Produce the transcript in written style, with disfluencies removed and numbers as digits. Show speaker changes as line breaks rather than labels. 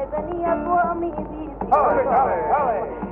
venía tú a mi vida.
¡Ale, ale, ale!